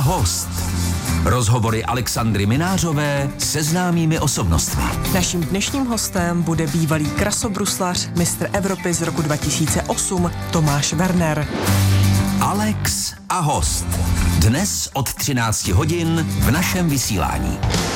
host. Rozhovory Alexandry Minářové se známými osobnostmi. Naším dnešním hostem bude bývalý krasobruslař, mistr Evropy z roku 2008 Tomáš Werner. Alex a host. Dnes od 13 hodin v našem vysílání.